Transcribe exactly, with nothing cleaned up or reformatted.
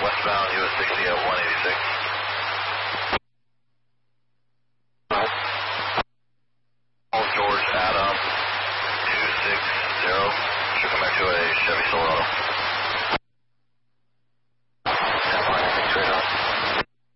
westbound U S sixty at one eighty-six. George Adam two six zero. Should come back to a Chevy Silverado.